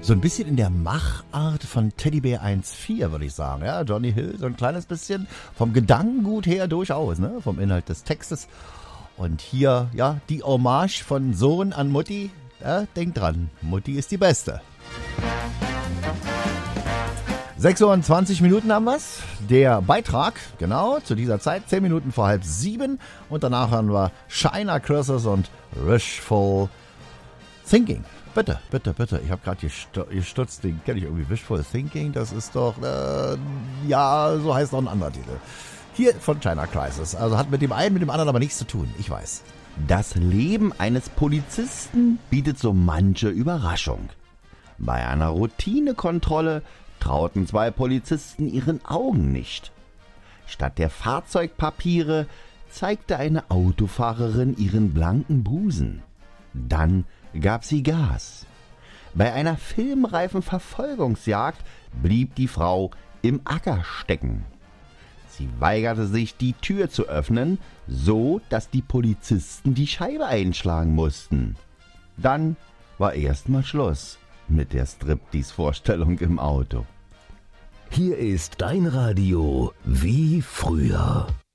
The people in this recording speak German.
So ein bisschen in der Machart von Teddybär 1.4, würde ich sagen. Ja, Johnny Hill, so ein kleines bisschen vom Gedankengut her durchaus, ne? Vom Inhalt des Textes. Und hier, ja, die Hommage von Sohn an Mutti. Ja, denkt dran, Mutti ist die Beste. 6:20 Uhr haben wir's. Der Beitrag, genau, zu dieser Zeit, 10 Minuten vor 6:30. Und danach haben wir China Crisis und Wishful Thinking. Bitte. Ich habe gerade gestutzt, den kenne ich irgendwie. Wishful Thinking, das ist doch, ja, so heißt noch ein anderer Titel. Hier von China Crisis. Also hat mit dem einen, mit dem anderen aber nichts zu tun, ich weiß. Das Leben eines Polizisten bietet so manche Überraschung. Bei einer Routinekontrolle trauten 2 Polizisten ihren Augen nicht. Statt der Fahrzeugpapiere zeigte eine Autofahrerin ihren blanken Busen. Dann gab sie Gas. Bei einer filmreifen Verfolgungsjagd blieb die Frau im Acker stecken. Sie weigerte sich, die Tür zu öffnen, so dass die Polizisten die Scheibe einschlagen mussten. Dann war erstmal Schluss mit der Striptease-Vorstellung im Auto. Hier ist dein Radio wie früher.